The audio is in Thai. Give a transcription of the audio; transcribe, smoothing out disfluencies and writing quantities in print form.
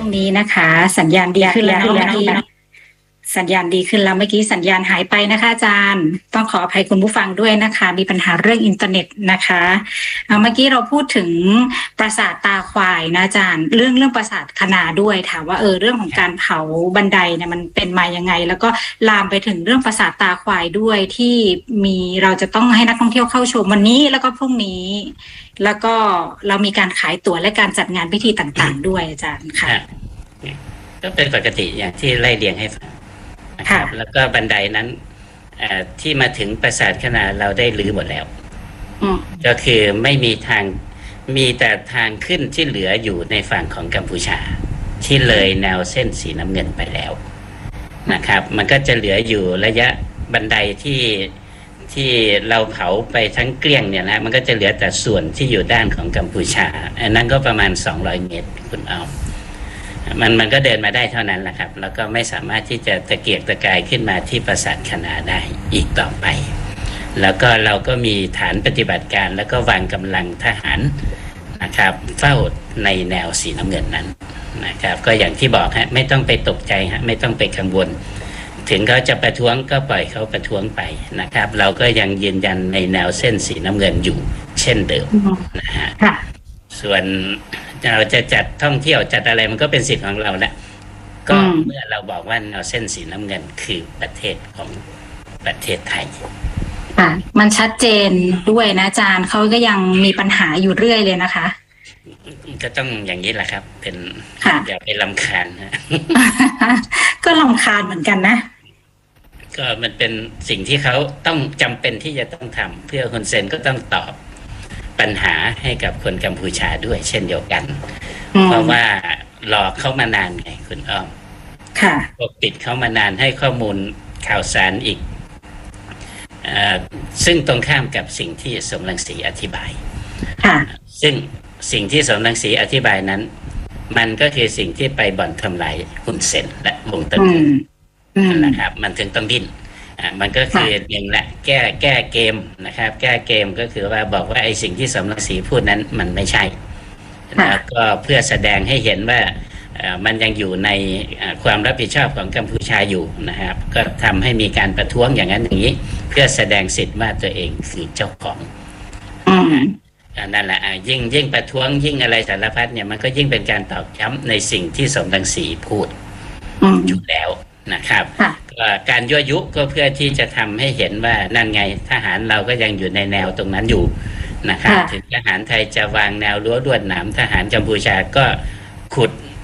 งนี้นะคะสัญญาณดีขึ้นแล้วเมื่อกี้สัญญาณดีขึ้นแล้วเมื่อกี้สัญญาณหายไปนะคะอาจารย์ต้องขออภัยคุณผู้ฟังด้วยนะคะมีปัญหาเรื่องอินเทอร์เน็ตนะคะเมื่อกี้เราพูดถึงปราสาทตาควายนะอาจารย์เรื่องปราสาทคณาด้วยถามว่าเรื่องของการเผาบันไดเนี่ยมันเป็นมายังไงแล้วก็ลามไปถึงเรื่องปราสาทตาควายด้วยที่มีเราจะต้องให้นักท่องเที่ยวเข้าชมวันนี้แล้วก็พรุ่งนี้แล้วก็เรามีการขายตั๋วและการจัดงานพิธีต่างๆด้วยอาจารย์ค่ะก็เป็นปกติอย่างที่ไล่เรียงให้ฟังนะครับแล้วก็บันไดนั้นที่มาถึงปราสาทคณาเราได้รื้อหมดแล้วก็คือไม่มีทางมีแต่ทางขึ้นที่เหลืออยู่ในฝั่งของกัมพูชาที่เลยแนวเส้นสีน้ำเงินไปแล้วนะครับมันก็จะเหลืออยู่ระยะบันไดที่เราเผาไปทั้งเกลี้ยงเนี่ยนะมันก็จะเหลือแต่ส่วนที่อยู่ด้านของกัมพูชาอันนั้นก็ประมาณ200 เมตรคุณเอามันก็เดินมาได้เท่านั้นแหละครับแล้วก็ไม่สามารถที่จะตะเกียกตะกายขึ้นมาที่ปราสาทคณาได้อีกต่อไปแล้วก็เราก็มีฐานปฏิบัติการแล้วก็วางกำลังทหารนะครับเฝ้าในแนวสีน้ำเงินนั้นนะครับก็อย่างที่บอกฮะไม่ต้องไปตกใจฮะไม่ต้องไปกังวลถึงเขาจะประท้วงก็ปล่อยเขาประท้วงไปนะครับเราก็ยังยืนยันในแนวเส้นสีน้ำเงินอยู่เช่นเดิมนะฮะส่วนเราจะจัดท่องเที่ยวจัดอะไรมันก็เป็นสิทธิ์ของเราแหละก็เมื่อเราบอกว่าแนวเส้นสีน้ำเงินคือประเทศของประเทศไทยค่ะมันชัดเจนด้วยนะอาจารย์เขาก็ยังมีปัญหาอยู่เรื่อยเลยนะคะก็ต้องอย่างนี้แหละครับเป็นอย่าไปรำคาญนะก็รำคาญเหมือนกันนะก็มันเป็นสิ่งที่เขาต้องจำเป็นที่จะต้องทำเพื่อคนเซนก็ต้องตอบปัญหาให้กับคนกัมพูชาด้วยเช่นเดียวกันเพราะว่าหลอกเขามานานไงคุณอ้อมปกปิดเขามานานให้ข้อมูลข่าวสารอีกซึ่งตรงข้ามกับสิ่งที่สมรังสีอธิบายซึ่งสิ่งที่สมรังสีอธิบายนั้นมันก็คือสิ่งที่ไปบ่อนทำลายคุณเซนและวงตระกูลนะครับมันถึงต้องดิ้นมันก็คืออย่างละแก้เกมนะครับแก้เกมก็คือว่าบอกว่าไอ้สิ่งที่สมรังสีพูดนั้นมันไม่ใช่แล้วก็เพื่อแสดงให้เห็นว่ามันยังอยู่ในความรับผิดชอบของกัมพูชาอยู่นะครับก็ทำให้มีการประท้วงอย่างนั้นอย่างนี้เพื่อแสดงสิทธิ์ว่าตัวเองคือเจ้าของนั่นแหละยิ่งประท้วงยิ่งอะไรสารพัดเนี่ยมันก็ยิ่งเป็นการตอกย้ำในสิ่งที่สมรังสีพูดอยู่แล้วนะครับการยั่วยุก็เพื่อที่จะทำให้เห็นว่านั่นไงทหารเราก็ยังอยู่ในแนวตรงนั้นอยู่นะครับถึงทหารไทยจะวางแนวรั้วลวดหนามทหารกัมพูชาก็ขุด